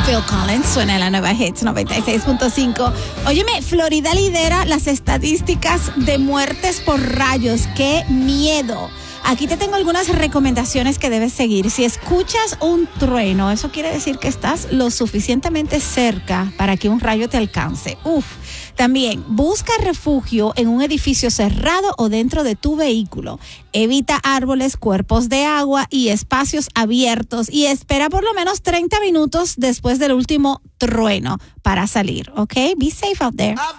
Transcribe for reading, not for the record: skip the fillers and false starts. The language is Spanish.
Phil Collins suena en la nueva Hits 96.5. Óyeme, Florida lidera las estadísticas de muertes por rayos. ¡Qué miedo! Aquí te tengo algunas recomendaciones que debes seguir. Si escuchas un trueno, eso quiere decir que estás lo suficientemente cerca para que un rayo te alcance. También, busca refugio en un edificio cerrado o dentro de tu vehículo. Evita árboles, cuerpos de agua y espacios abiertos y espera por lo menos 30 minutos después del último trueno para salir, ¿ok? Be safe out there.